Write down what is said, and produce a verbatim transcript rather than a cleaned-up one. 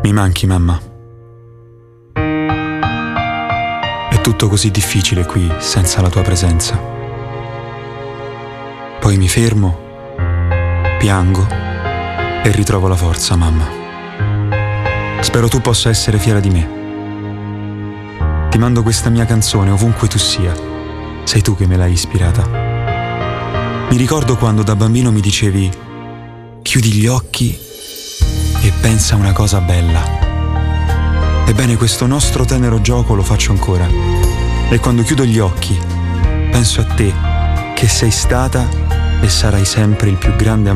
Mi manchi, mamma. È tutto così difficile qui senza la tua presenza. Poi mi fermo, piango e ritrovo la forza, mamma. Spero tu possa essere fiera di me. Ti mando questa mia canzone ovunque tu sia. Sei tu che me l'hai ispirata. Mi ricordo quando da bambino mi dicevi: chiudi gli occhi e pensa a una cosa bella. Ebbene, questo nostro tenero gioco lo faccio ancora. E quando chiudo gli occhi penso a te, che sei stata e sarai sempre il più grande amore